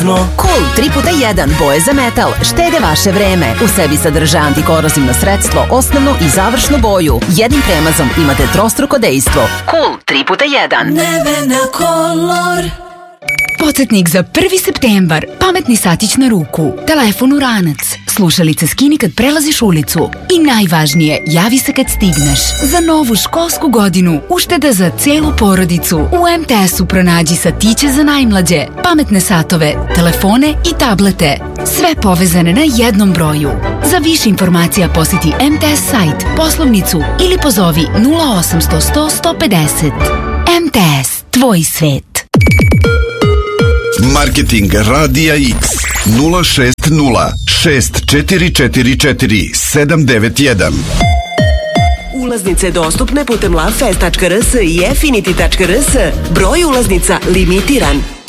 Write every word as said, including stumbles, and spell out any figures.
Cool tri puta jedan boje za metal štede vaše vreme. U sebi sadrža antikorozivno sredstvo, osnovnu i završnu boju. Jednim premazom imate trostruko dejstvo. Cool tri puta jedan. Nevena Color. Podsjetnik za prvi septembar. Pametni satić na ruku. Telefon u ranac. Slušalice skini kad prelaziš ulicu. I najvažnije, javi se kad stigneš. Za novu školsku godinu ušteda za celu porodicu. U em te esu pronađi satiće za najmlađe, pametne satove, telefone i tablete. Sve povezane na jednom broju. Za više informacija posjeti em te es sajt, poslovnicu ili pozovi nula osamsto sto sto pedeset. em te es, tvoj svet. Marketing Radija X nula šest nula šest četiri četiri četiri sedam devet jedan. Ulaznice dostupne putem lovefest tačka r s i affinity tačka r s. Broj ulaznica limitiran.